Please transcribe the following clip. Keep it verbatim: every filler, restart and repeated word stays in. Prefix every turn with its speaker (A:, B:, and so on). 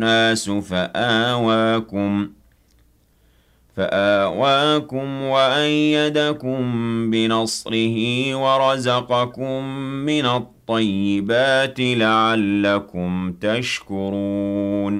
A: الناس فآواكم فآواكم وأيدكم بنصره ورزقكم من الطيبات لعلكم تشكرون